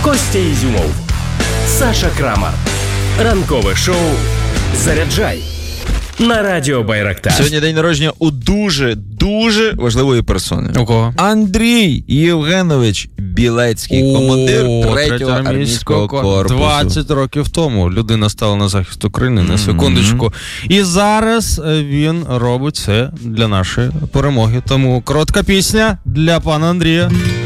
Костя Ізюмов, Саша Крамар. Ранкове шоу «Заряджай» на Радіо Байрактар. Сьогодні день народження у дуже важливої персони. У кого? Андрій Євгенович Білецький, командир 3-го армійського корпусу. 20 років тому людина стала на захист України, на секундочку. І зараз він робить це для нашої перемоги. Тому коротка пісня для пана Андрія.